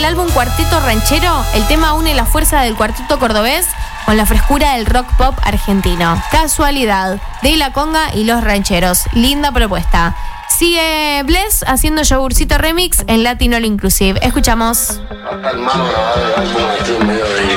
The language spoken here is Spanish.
álbum Cuarteto Ranchero, el tema une la fuerza del cuarteto cordobés con la frescura del rock pop argentino. Casualidad, de la conga y los rancheros. Linda propuesta. Sigue Bless haciendo Yogurcito Remix en Latin All Inclusive. Escuchamos. Hasta el malo grabado de álbum aquí en medio de